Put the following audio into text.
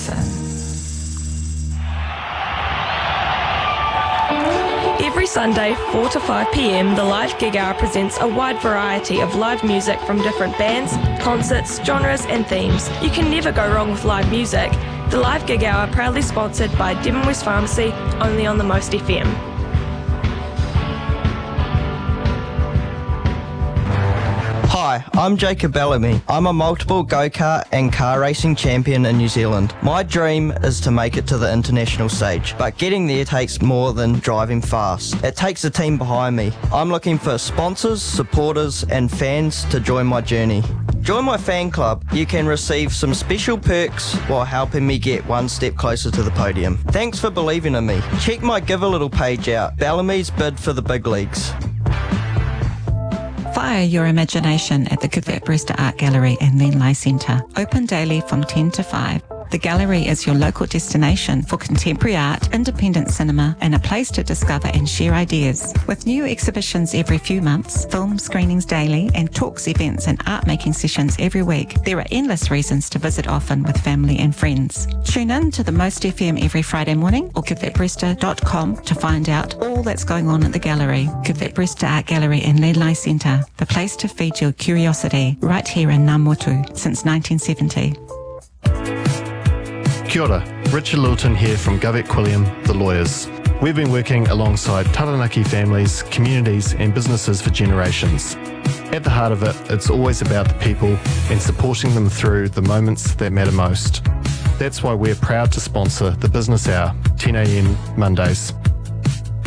listen. Every Sunday, 4 to 5 p.m, the Live Gig Hour presents a wide variety of live music from different bands, concerts, genres and themes. You can never go wrong with live music. The Live Gig Hour proudly sponsored by Devon West Pharmacy, only on the Most FM. Hi, I'm Jacob Bellamy. I'm a multiple go-kart and car racing champion in New Zealand. My dream is to make it to the international stage, but getting there takes more than driving fast. It takes a team behind me. I'm looking for sponsors, supporters and fans to join my journey. Join my fan club. You can receive some special perks while helping me get one step closer to the podium. Thanks for believing in me. Check my Give a Little page out. Bellamy's bid for the big leagues. Fire your imagination at the Cuthbert Brewster Art Gallery and Lenlai Centre. Open daily from 10 to 5. The gallery is your local destination for contemporary art, independent cinema, and a place to discover and share ideas. With new exhibitions every few months, film screenings daily, and talks, events, and art-making sessions every week, there are endless reasons to visit often with family and friends. Tune in to the Most FM every Friday morning or cuthbertbrewster.com to find out all that's going on at the gallery. Cuthbert Brewster Art Gallery and Lenlai Centre, the place to feed your curiosity, right here in Ngāmotu since 1970. Kia ora, Richard Littleton here from Govett Quilliam, the lawyers. We've been working alongside Taranaki families, communities and businesses for generations. At the heart of it, it's always about the people and supporting them through the moments that matter most. That's why we're proud to sponsor the Business Hour, 10 a.m. Mondays.